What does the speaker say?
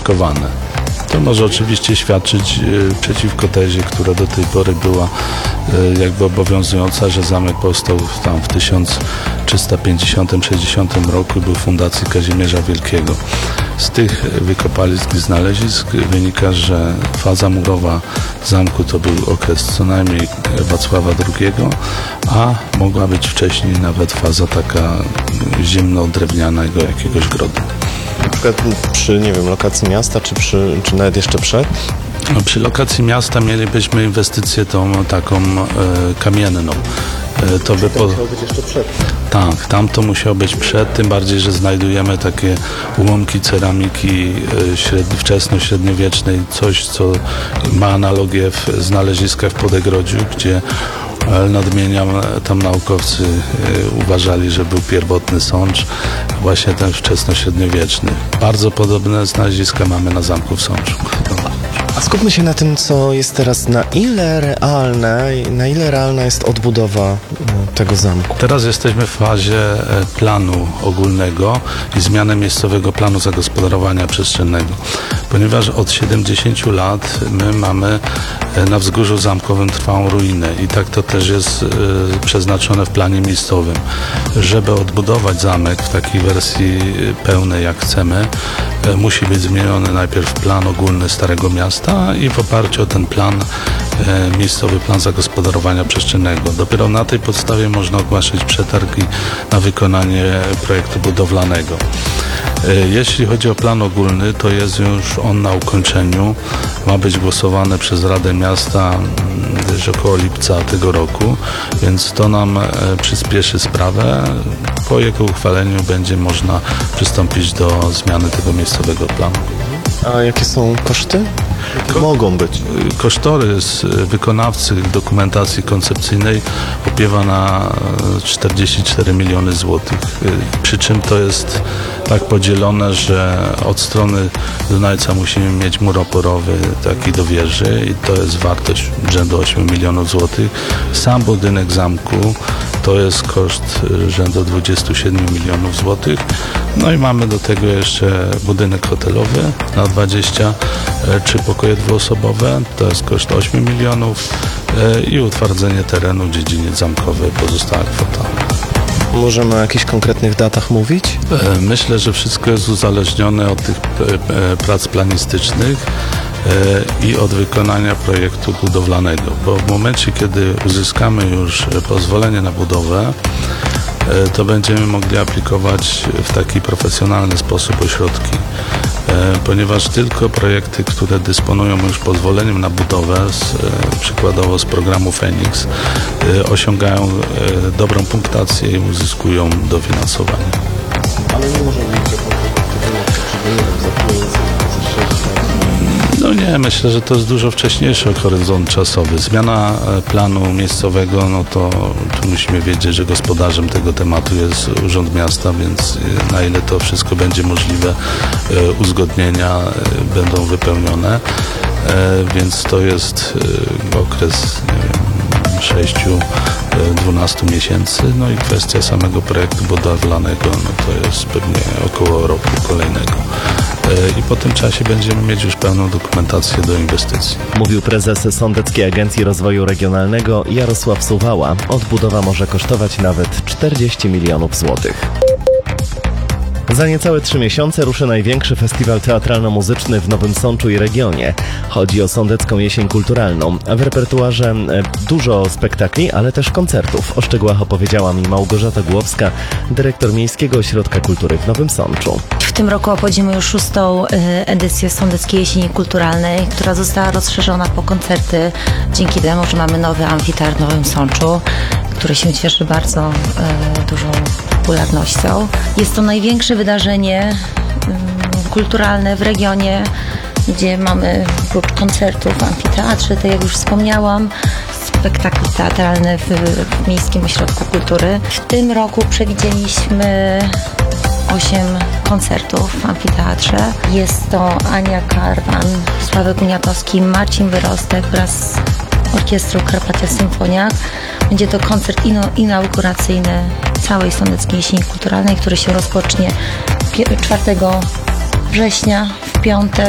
użytkowane. To może oczywiście świadczyć przeciwko tezie, która do tej pory była jakby obowiązująca, że zamek powstał tam w 1350-60 roku i był w fundacji Kazimierza Wielkiego. Z tych wykopalisk i znalezisk wynika, że faza murowa zamku to był okres co najmniej Wacława II, a mogła być wcześniej nawet faza taka ziemno-drewnianego jakiegoś grodu. Na przykład przy, nie wiem, lokacji miasta, czy nawet jeszcze przed? No, przy lokacji miasta mielibyśmy inwestycję tą taką kamienną. To by musiało być jeszcze przed. Tak, tam to musiało być przed, tym bardziej, że znajdujemy takie ułomki ceramiki wczesno-średniowiecznej, coś co ma analogię w znaleziskach w Podegrodziu, gdzie nadmieniam, tam naukowcy uważali, że był pierwotny sącz, właśnie ten wczesno-średniowieczny. Bardzo podobne znaleziska mamy na zamku w Sączu. A skupmy się na tym, co jest teraz, na ile realna jest odbudowa tego zamku. Teraz jesteśmy w fazie planu ogólnego i zmiany miejscowego planu zagospodarowania przestrzennego, ponieważ od 70 lat my mamy na wzgórzu zamkowym trwałą ruinę i tak to też jest przeznaczone w planie miejscowym. Żeby odbudować zamek w takiej wersji pełnej jak chcemy, musi być zmieniony najpierw plan ogólny Starego Miasta i w oparciu o ten plan miejscowy plan zagospodarowania przestrzennego. Dopiero na tej podstawie można ogłaszać przetargi na wykonanie projektu budowlanego. Jeśli chodzi o plan ogólny, to jest już on na ukończeniu. Ma być głosowany przez Radę Miasta gdzieś około lipca tego roku, więc to nam przyspieszy sprawę. Po jego uchwaleniu będzie można przystąpić do zmiany tego miejscowego planu. A jakie są koszty? Mogą być. Kosztorys wykonawcy dokumentacji koncepcyjnej opiewa na 44 miliony złotych. Przy czym to jest tak podzielone, że od strony Dunajca musimy mieć mur oporowy taki do wieży i to jest wartość rzędu 8 milionów złotych. Sam budynek zamku to jest koszt rzędu 27 milionów złotych. No i mamy do tego jeszcze budynek hotelowy na 23 pokoje dwuosobowe, to jest koszt 8 milionów i utwardzenie terenu dziedziniec zamkowy pozostała kwota. Możemy o jakichś konkretnych datach mówić? Myślę, że wszystko jest uzależnione od tych prac planistycznych i od wykonania projektu budowlanego, bo w momencie, kiedy uzyskamy już pozwolenie na budowę, to będziemy mogli aplikować w taki profesjonalny sposób o środki, ponieważ tylko projekty, które dysponują już pozwoleniem na budowę, przykładowo z programu Feniks, osiągają dobrą punktację i uzyskują dofinansowanie. Ale nie możemy mieć No nie, myślę, że to jest dużo wcześniejszy horyzont czasowy. Zmiana planu miejscowego, no to tu musimy wiedzieć, że gospodarzem tego tematu jest Urząd Miasta, więc na ile to wszystko będzie możliwe, uzgodnienia będą wypełnione, więc to jest okres, nie wiem, 6-12 miesięcy, no i kwestia samego projektu budowlanego, no to jest pewnie około roku kolejnego. I po tym czasie będziemy mieć już pełną dokumentację do inwestycji. Mówił prezes Sądeckiej Agencji Rozwoju Regionalnego Jarosław Suwała. Odbudowa może kosztować nawet 40 milionów złotych. Za niecałe 3 miesiące ruszy największy festiwal teatralno-muzyczny w Nowym Sączu i regionie. Chodzi o Sądecką Jesień Kulturalną. W repertuarze dużo spektakli, ale też koncertów. O szczegółach opowiedziała mi Małgorzata Głowska, dyrektor Miejskiego Ośrodka Kultury w Nowym Sączu. W tym roku obchodzimy już 6. edycję Sądeckiej Jesieni Kulturalnej, która została rozszerzona po koncerty dzięki temu, że mamy nowy amfiteatr w Nowym Sączu, który się cieszy bardzo dużą popularnością. Jest to największe wydarzenie kulturalne w regionie, gdzie mamy oprócz koncertów w amfiteatrze, tak jak już wspomniałam, spektakle teatralne w Miejskim Ośrodku Kultury. W tym roku przewidzieliśmy 8 koncertów w amfiteatrze. Jest to Ania Karwan, Sławek Uniatowski, Marcin Wyrostek wraz z Orkiestrą Karpatia Symfoniak. Będzie to koncert inauguracyjny całej Sądeckiej Jesieni Kulturalnej, który się rozpocznie 4 września w piątek